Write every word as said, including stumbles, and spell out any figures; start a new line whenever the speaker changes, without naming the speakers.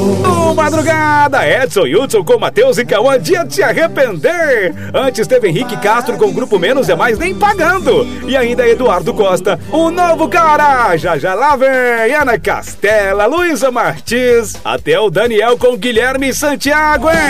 No Madrugada, Edson e Hudson com Matheus e Cauã, dia de se arrepender. Antes teve Henrique Castro com o Grupo Menos é Mais Nem Pagando. E ainda Eduardo Costa, o novo cara. Já já lá vem Ana Castela, Luísa Martins, até o Daniel com Guilherme Santiago, hein?